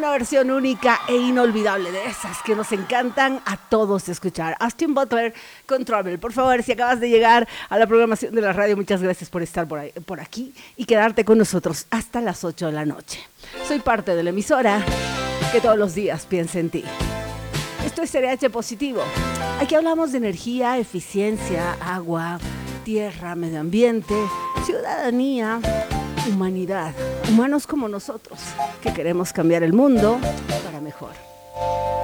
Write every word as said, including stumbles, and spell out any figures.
una versión única e inolvidable de esas que nos encantan a todos escuchar. Austin Butler con Trouble. Por favor, si acabas de llegar a la programación de la radio, muchas gracias por estar por, ahí, por aquí y quedarte con nosotros hasta las ocho de la noche. Soy parte de la emisora que todos los días piensa en ti. Esto es C D H Positivo. Aquí hablamos de energía, eficiencia, agua, tierra, medio ambiente, ciudadanía, humanidad, humanos como nosotros, que queremos cambiar el mundo para mejor.